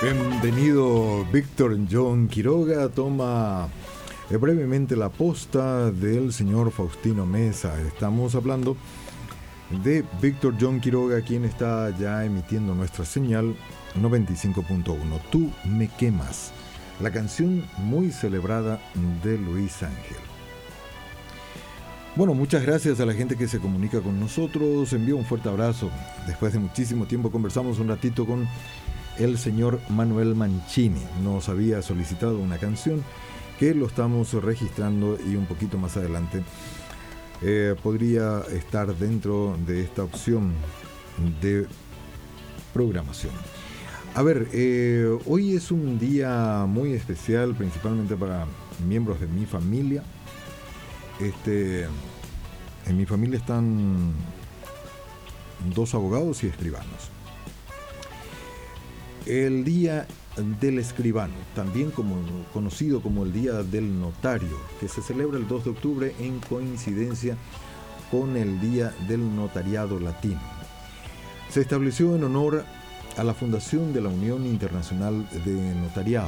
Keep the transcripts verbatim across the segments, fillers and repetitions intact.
Bienvenido Víctor John Quiroga. Toma eh, brevemente la posta del señor Faustino Meza. Estamos hablando de Víctor John Quiroga, quien está ya emitiendo nuestra señal noventa y cinco punto uno. Tú me quemas, la canción muy celebrada de Luis Ángel. Bueno, muchas gracias a la gente que se comunica con nosotros. Envío un fuerte abrazo. Después de muchísimo tiempo conversamos un ratito con el señor Manuel Mancini. Nos había solicitado una canción que lo estamos registrando y un poquito más adelante eh, podría estar dentro de esta opción de programación. A ver, eh, hoy es un día muy especial, principalmente para miembros de mi familia. Este, en mi familia están dos abogados y escribanos. El Día del Escribano, también como, conocido como el Día del Notario, que se celebra el dos de octubre en coincidencia con el Día del Notariado Latino. Se estableció en honor a la fundación de la Unión Internacional de Notariado.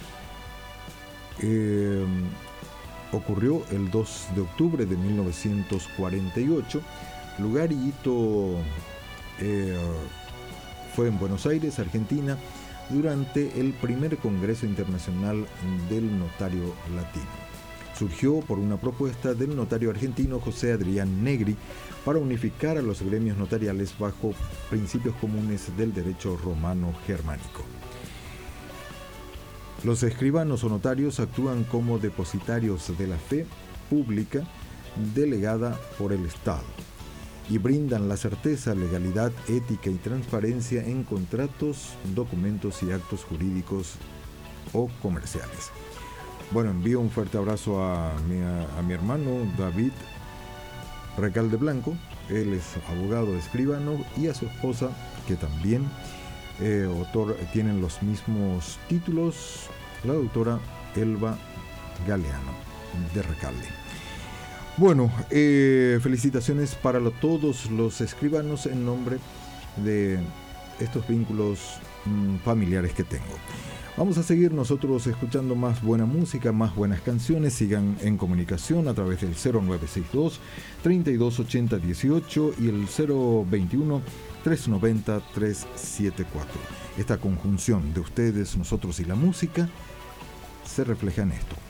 Eh, ocurrió el dos de octubre de mil novecientos cuarenta y ocho. Lugar y hito eh, fue en Buenos Aires, Argentina, durante el primer Congreso Internacional del Notario Latino. Surgió por una propuesta del notario argentino José Adrián Negri para unificar a los gremios notariales bajo principios comunes del derecho romano germánico. Los escribanos o notarios actúan como depositarios de la fe pública delegada por el Estado y brindan la certeza, legalidad, ética y transparencia en contratos, documentos y actos jurídicos o comerciales. Bueno, envío un fuerte abrazo a mi, a mi hermano David Recalde Blanco. Él es abogado escribano, y a su esposa, que también eh, autor, tienen los mismos títulos, la doctora Elba Galeano de Recalde. Bueno, eh, felicitaciones para lo, todos los escribanos en nombre de estos vínculos mmm, familiares que tengo. Vamos a seguir nosotros escuchando más buena música, más buenas canciones. Sigan en comunicación a través del cero nueve seis dos, treinta y dos ochenta dieciocho y el cero veintiuno, trescientos noventa, trescientos setenta y cuatro. Esta conjunción de ustedes, nosotros y la música se refleja en esto.